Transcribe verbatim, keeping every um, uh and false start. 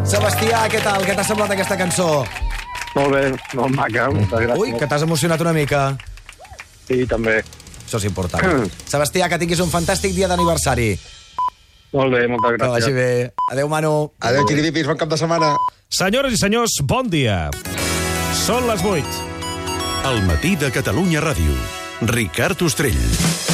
Sebastià, què tal? Què t'ha semblat aquesta cançó? Molt bé, molt maca, moltes gràcies. Ui, que t'has emocionat una mica. Sí, també. Això és important. Sebastià, que tinguis un fantàstic dia d'aniversari. Molt bé, moltes Que vagi gràcies. bé. Adéu, Manu. Adéu, Xiridipis, bon cap de setmana. Senyores i senyors, bon dia. Són les vuit. El matí de Catalunya Ràdio. Ricard Ostrell.